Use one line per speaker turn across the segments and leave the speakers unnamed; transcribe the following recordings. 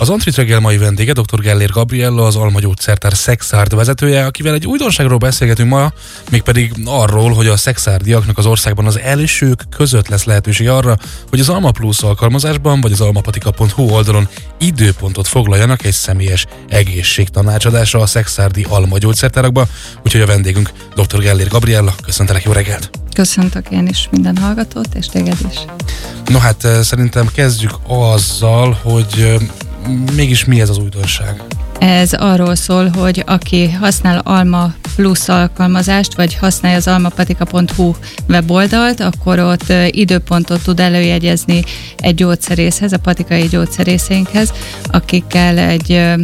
Az Antrit reggel mai vendége dr. Gellér Gabriella, az Alma Gyógyszertár Szexárd vezetője, akivel egy újdonságról beszélgetünk ma, mégpedig arról, hogy a szexárdiaknak az országban az elsők között lesz lehetőség arra, hogy az Alma Plus alkalmazásban vagy az almapatika.hu oldalon időpontot foglaljanak egy személyes egészségtanácsadásra a szexárdi Alma Gyógyszertárakba, úgyhogy a vendégünk dr. Gellér Gabriella. Köszöntelek, jó reggelt!
Köszöntök én is minden hallgatót, és téged is.
No hát szerintem kezdjük azzal, hogy mégis mi ez az újdonság?
Ez arról szól, hogy aki használ Alma Plus alkalmazást, vagy használja az almapatika.hu weboldalt, akkor ott időpontot tud előjegyezni egy gyógyszerészhez, a patikai gyógyszerészeinkhez, akikkel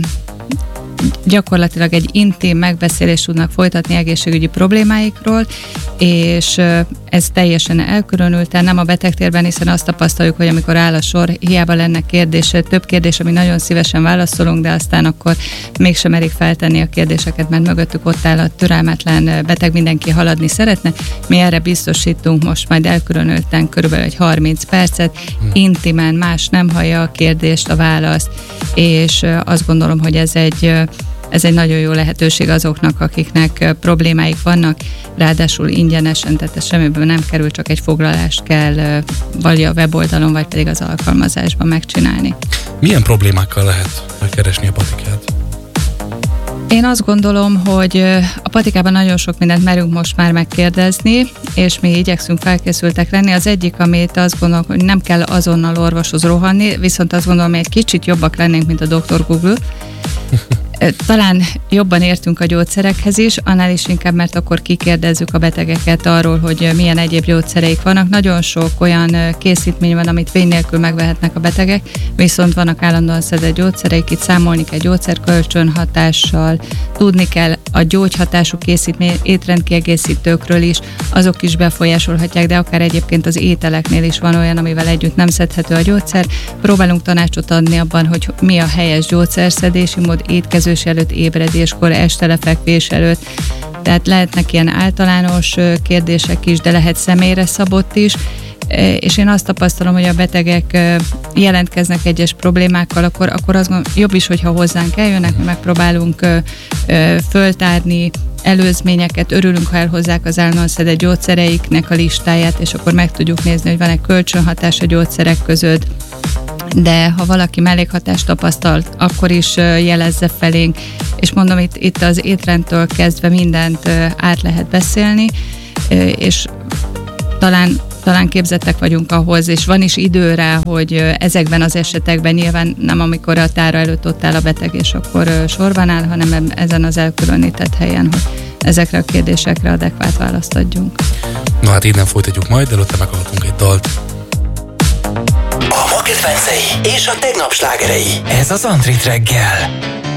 gyakorlatilag egy intim megbeszélést tudnak folytatni egészségügyi problémáikról, és ez teljesen elkülönülten, nem a betegtérben, hiszen azt tapasztaljuk, hogy amikor áll a sor, hiába lenne több kérdés, ami nagyon szívesen válaszolunk, de aztán akkor mégsem merik feltenni a kérdéseket, mert mögöttük ott áll a türelmetlen beteg, mindenki haladni szeretne. Mi erre biztosítunk most majd elkülönülten körülbelül egy 30 percet, intimen, más nem hallja a kérdést, a választ, és azt gondolom, hogy ez egy nagyon jó lehetőség azoknak, akiknek problémáik vannak, ráadásul ingyenesen, tehát semmiből nem kerül, csak egy foglalást kell vagy a weboldalon, vagy pedig az alkalmazásban megcsinálni. Milyen
problémákkal lehet keresni a patikát?
Én azt gondolom, hogy a patikában nagyon sok mindent merünk most már megkérdezni, és mi igyekszünk felkészültek lenni. Az egyik, amit azt gondolom, hogy nem kell azonnal orvoshoz rohanni, viszont azt gondolom, hogy egy kicsit jobbak lennénk, mint a Dr. Google. Talán jobban értünk a gyógyszerekhez is, annál is inkább, mert akkor kikérdezzük a betegeket arról, hogy milyen egyéb gyógyszereik vannak. Nagyon sok olyan készítmény van, amit vény nélkül megvehetnek a betegek, viszont vannak állandóan szedett gyógyszereik, itt számolni kell gyógyszerkölcsönhatással, tudni kell a gyógyhatású készítmény étrendkiegészítőkről is, azok is befolyásolhatják, de akár egyébként az ételeknél is van olyan, amivel együtt nem szedhető a gyógyszer. Próbálunk tanácsot adni abban, hogy mi a helyes gyógyszerszedési mód étkezés előtt, ébredéskor, este lefekvés előtt. Tehát lehetnek ilyen általános kérdések is, de lehet személyre szabott is, és én azt tapasztalom, hogy a betegek jelentkeznek egyes problémákkal, akkor azt gondolom, jobb is, hogyha hozzánk eljönnek, mi megpróbálunk föltárni előzményeket, örülünk, ha elhozzák az állandóan szedett gyógyszereiknek a listáját, és akkor meg tudjuk nézni, hogy van-e kölcsönhatás a gyógyszerek között, de ha valaki mellékhatást tapasztalt, akkor is jelezze felénk, és mondom, itt az étrendtől kezdve mindent át lehet beszélni, és talán képzettek vagyunk ahhoz, és van is idő rá, hogy ezekben az esetekben nyilván nem amikor a tára előtt ott áll a beteg, és akkor sorban áll, hanem ezen az elkülönített helyen, hogy ezekre a kérdésekre adekvát választ adjunk.
Na hát innen folytatjuk majd, előtte meghallgatunk egy dalt.
A ma kedvencei és a tegnap slágerei. Ez az Antrit reggel.